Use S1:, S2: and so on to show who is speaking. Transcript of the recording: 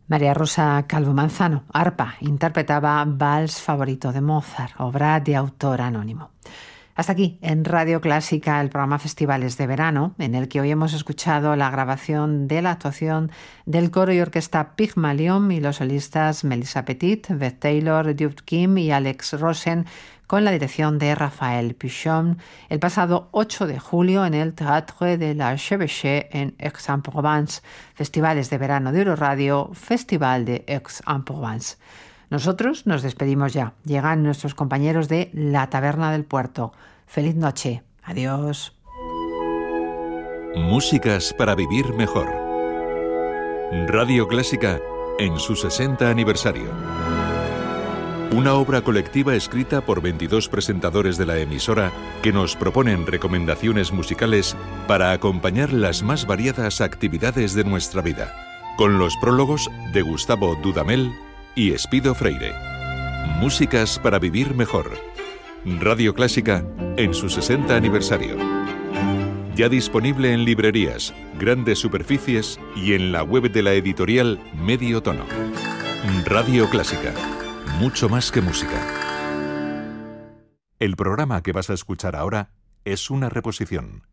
S1: María Rosa Calvo Manzano, arpa, interpretaba Vals favorito de Mozart, obra de autor anónimo. Hasta aquí, en Radio Clásica, el programa Festivales de Verano, en el que hoy hemos escuchado la grabación de la actuación del coro y orquesta Pygmalion y los solistas Melissa Petit, Beth Taylor, Duke Kim y Alex Rosen, con la dirección de Raphaël Pichon, el pasado 8 de julio en el Théâtre de l'Archevêché en Aix-en-Provence. Festivales de Verano de Euroradio, Festival de Aix-en-Provence. Nosotros nos despedimos ya. Llegan nuestros compañeros de La Taberna del Puerto. Feliz noche. Adiós.
S2: Músicas para vivir mejor. Radio Clásica en su 60 aniversario. Una obra colectiva escrita por 22 presentadores de la emisora que nos proponen recomendaciones musicales para acompañar las más variadas actividades de nuestra vida. Con los prólogos de Gustavo Dudamel y Espido Freire. Músicas para vivir mejor. Radio Clásica en su 60 aniversario. Ya disponible en librerías, grandes superficies y en la web de la editorial Medio Tono. Radio Clásica. Mucho más que música. El programa que vas a escuchar ahora es una reposición.